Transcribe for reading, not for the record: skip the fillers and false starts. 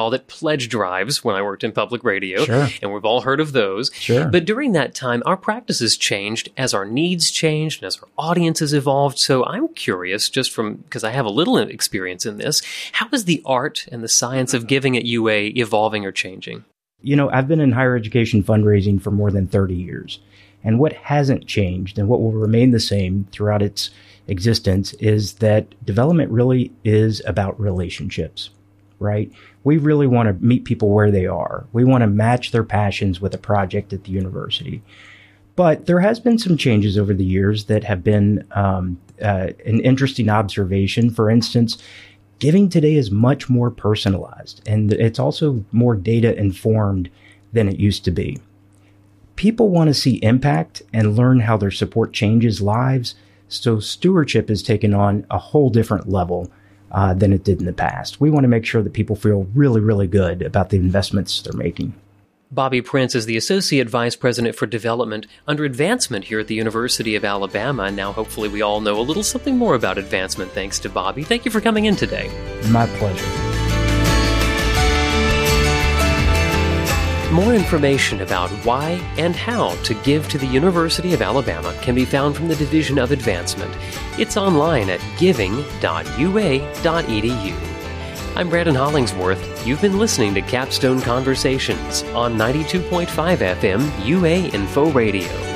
called it pledge drives when I worked in public radio. Sure. And we've all heard of those. Sure. But during that time, our practices changed as our needs changed and as our audiences evolved. So I'm curious, just because I have a little experience in this, how is the art and the science of giving at UA evolving or changing? I've been in higher education fundraising for more than 30 years. And what hasn't changed and what will remain the same throughout its existence is that development really is about relationships, right? We really want to meet people where they are. We want to match their passions with a project at the university. But there has been some changes over the years that have been an interesting observation. For instance, giving today is much more personalized, and it's also more data informed than it used to be. People want to see impact and learn how their support changes lives, so stewardship has taken on a whole different level than it did in the past. We want to make sure that people feel really, really good about the investments they're making. Bobby Prince is the Associate Vice President for Development under Advancement here at the University of Alabama. And now hopefully we all know a little something more about advancement thanks to Bobby. Thank you for coming in today. My pleasure. More information about why and how to give to the University of Alabama can be found from the Division of Advancement. It's online at giving.ua.edu. I'm Brandon Hollingsworth. You've been listening to Capstone Conversations on 92.5 FM UA Info Radio.